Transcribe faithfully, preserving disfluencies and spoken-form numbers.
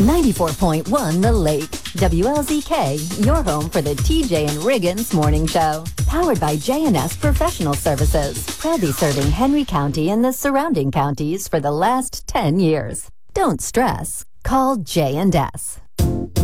ninety-four point one The Lake. W L Z K, your home for the T J and Riggins Morning Show. Powered by J and S Professional Services. Proudly serving Henry County and the surrounding counties for the last ten years. Don't stress. Call J and S.